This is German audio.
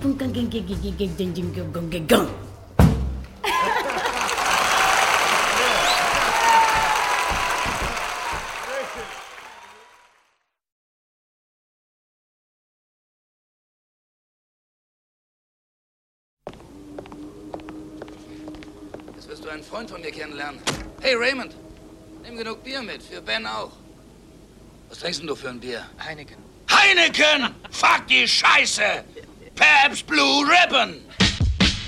Jetzt wirst du einen Freund von mir kennenlernen. Hey, Raymond, nimm genug Bier mit, für Ben auch. Was trinkst denn du für ein Bier? Heineken. Heineken! Fuck die Scheiße! Pabst Blue Ribbon!